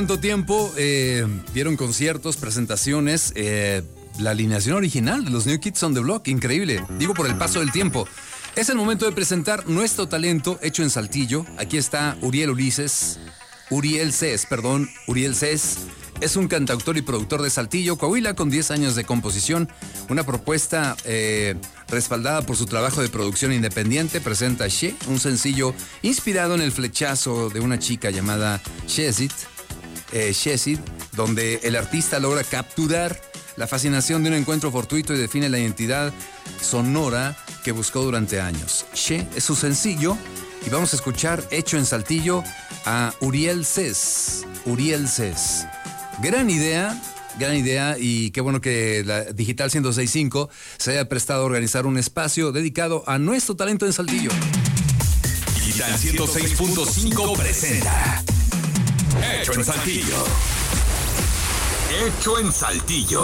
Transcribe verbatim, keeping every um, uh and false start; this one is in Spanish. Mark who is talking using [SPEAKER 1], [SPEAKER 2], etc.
[SPEAKER 1] Tanto tiempo, eh, vieron conciertos, presentaciones, eh, la alineación original de los New Kids on the Block, increíble, digo por el paso del tiempo. Es el momento de presentar nuestro talento hecho en Saltillo. Aquí está Uriel Ulises, Uriel Cés, perdón, Uriel Cés. Es un cantautor y productor de Saltillo, Coahuila, con diez años de composición. Una propuesta eh, respaldada por su trabajo de producción independiente. Presenta She, un sencillo inspirado en el flechazo de una chica llamada Shezit, eh, Shezit, donde el artista logra capturar la fascinación de un encuentro fortuito y define la identidad sonora que buscó durante años. She es su sencillo y vamos a escuchar, hecho en Saltillo, a Uriel Cés. Uriel Cés. Gran idea, gran idea, y qué bueno que la Digital ciento seis punto cinco se haya prestado a organizar un espacio dedicado a nuestro talento en Saltillo.
[SPEAKER 2] Digital ciento seis punto cinco presenta Hecho en Saltillo. Hecho en Saltillo.